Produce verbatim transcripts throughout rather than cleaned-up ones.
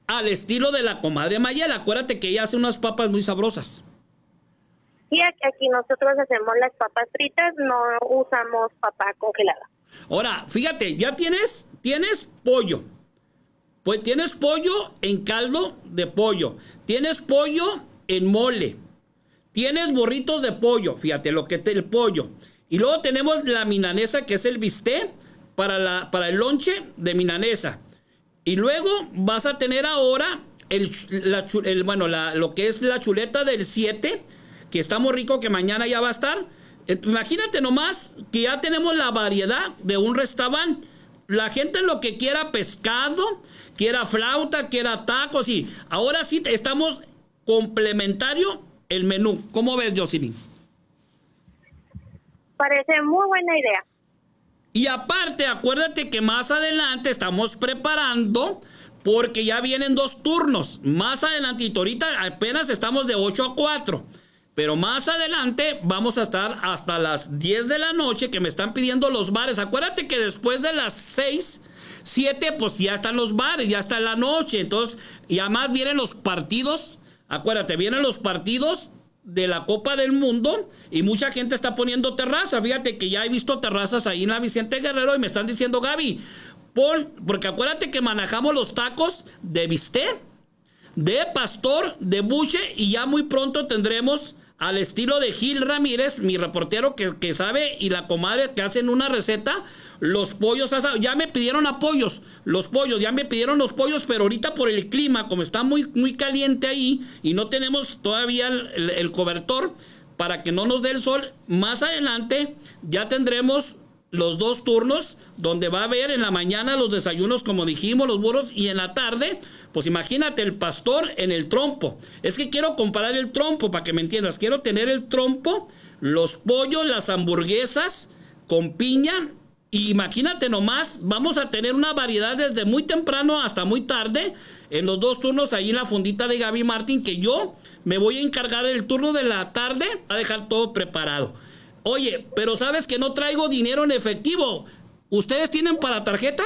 al estilo de la comadre Mayela. Acuérdate que ella hace unas papas muy sabrosas. Sí, aquí nosotros hacemos las papas fritas, no usamos papa congelada. Ahora, fíjate, ya tienes, tienes pollo. Pues tienes pollo en caldo de pollo. Tienes pollo en mole. Tienes burritos de pollo. Fíjate lo que te el pollo. Y luego tenemos la milanesa, que es el bistec para, la, para el lonche de milanesa. Y luego vas a tener ahora el, la, el, bueno, la, lo que es la chuleta del siete, que está muy rico, que mañana ya va a estar. Imagínate nomás que ya tenemos la variedad de un restaurante. La gente lo que quiera pescado, quiera flauta, quiera tacos, y ahora sí estamos complementario el menú. ¿Cómo ves, Jocelyn? Parece muy buena idea. Y aparte, acuérdate que más adelante estamos preparando, porque ya vienen dos turnos. Más adelantito, ahorita apenas estamos de ocho a cuatro. Pero más adelante vamos a estar hasta las diez de la noche, que me están pidiendo los bares. Acuérdate que después de las seis, siete, pues ya están los bares, ya está la noche. Entonces, y además vienen los partidos. Acuérdate, vienen los partidos de la Copa del Mundo y mucha gente está poniendo terraza. Fíjate que ya he visto terrazas ahí en la Vicente Guerrero y me están diciendo, Gaby, pon, porque acuérdate que manejamos los tacos de bistec, de pastor, de buche, y ya muy pronto tendremos al estilo de Gil Ramírez, mi reportero que, que sabe, y la comadre que hacen una receta, los pollos asados. Ya me pidieron apoyos, los pollos, ya me pidieron los pollos, pero ahorita por el clima, como está muy, muy caliente ahí, y no tenemos todavía el, el, el cobertor para que no nos dé el sol, más adelante ya tendremos los dos turnos, donde va a haber en la mañana los desayunos, como dijimos, los burros, y en la tarde, pues imagínate el pastor en el trompo. Es que quiero comparar el trompo, para que me entiendas. Quiero tener el trompo, los pollos, las hamburguesas con piña, y imagínate nomás, vamos a tener una variedad desde muy temprano hasta muy tarde, en los dos turnos ahí en la fondita de Gaby Martín, que yo me voy a encargar el turno de la tarde, a dejar todo preparado. Oye, pero ¿sabes que no traigo dinero en efectivo? ¿Ustedes tienen para tarjeta?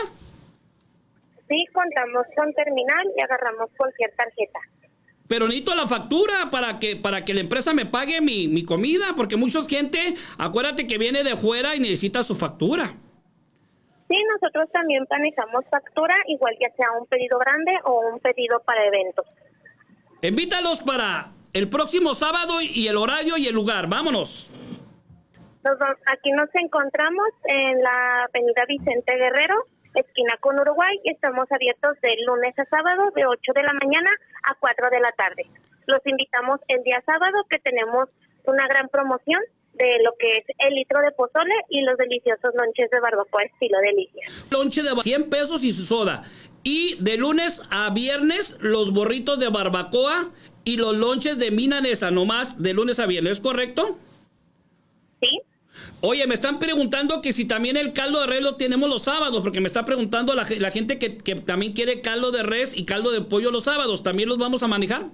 Sí, contamos con terminal y agarramos cualquier tarjeta. Pero necesito la factura para que para que la empresa me pague mi, mi comida, porque mucha gente, acuérdate que viene de fuera y necesita su factura. Sí, nosotros también manejamos factura, igual ya sea un pedido grande o un pedido para eventos. Invítalos para el próximo sábado y el horario y el lugar. Vámonos. Nos, aquí nos encontramos en la avenida Vicente Guerrero, esquina con Uruguay, y estamos abiertos de lunes a sábado de ocho de la mañana a cuatro de la tarde. Los invitamos el día sábado, que tenemos una gran promoción de lo que es el litro de pozole y los deliciosos lonches de barbacoa estilo delicia. Lonche de cien pesos y su soda. Y de lunes a viernes los burritos de barbacoa y los lonches de milanesa, nomás de lunes a viernes, ¿correcto? Sí. Oye, me están preguntando que si también el caldo de res lo tenemos los sábados, porque me está preguntando la, la gente que, que también quiere caldo de res y caldo de pollo los sábados. ¿También los vamos a manejar?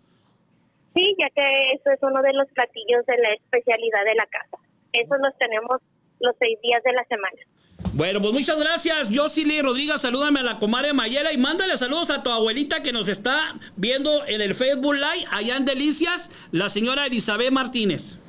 Sí, ya que eso es uno de los platillos de la especialidad de la casa. Esos los tenemos los seis días de la semana. Bueno, pues muchas gracias, Jocelyn Rodríguez. Salúdame a la comadre Mayela y mándale saludos a tu abuelita que nos está viendo en el Facebook Live allá en Delicias, la señora Elizabeth Martínez.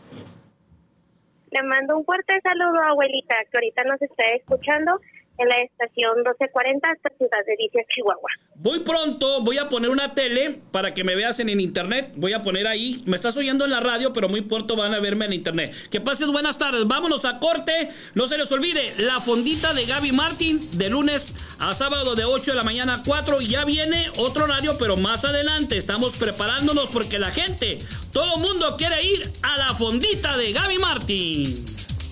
Le mando un fuerte saludo, abuelita, que ahorita nos está escuchando en la estación doce cuarenta hasta Ciudad Delicias, Chihuahua. Muy pronto voy a poner una tele para que me veas en el internet. Voy a poner ahí, me estás oyendo en la radio, pero muy pronto van a verme en internet. Que pases buenas tardes, vámonos a corte. No se les olvide, la fondita de Gaby Martín, de lunes a sábado de ocho de la mañana a cuatro. Y ya viene otro horario, pero más adelante. Estamos preparándonos porque la gente, todo el mundo quiere ir a la fondita de Gaby Martín.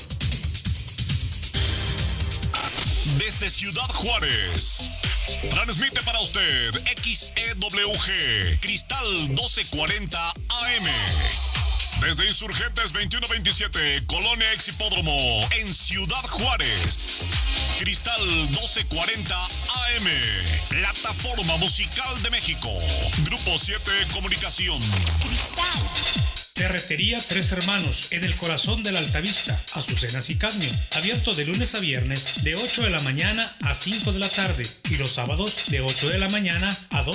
Desde Ciudad Juárez, transmite para usted X E W G, Cristal doce cuarenta A M. Desde Insurgentes veintiuno veintisiete, Colonia Ex Hipódromo, en Ciudad Juárez. Cristal doce cuarenta A M, Plataforma Musical de México. Grupo siete Comunicación. Cristal. Ferretería Tres Hermanos, en el corazón de la Altavista, Azucenas y Cadmio. Abierto de lunes a viernes, de ocho de la mañana a cinco de la tarde. Y los sábados, de ocho de la mañana a dos